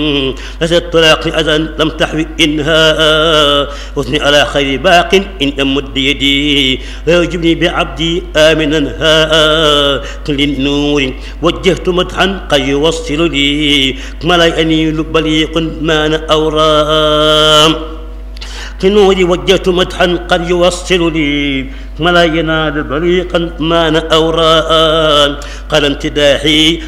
لست الطلاق أذى لم تحوي إنهاء أثني على خير باق إن أمد يدي ويجبني بعبدي آمنا هاء كل النور وجهت مدحا قد يوصل لي ما لا ينيل بليق مان أورام كنوري وجهت مدحا قد يوصل لي ما لا ينال بريقا مان أوران قال امتداحي